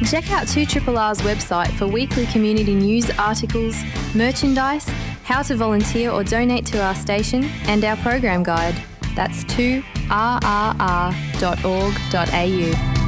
Check out 2RRR's website for weekly community news articles, merchandise, how to volunteer or donate to our station, and our program guide. That's 2rrr.org.au.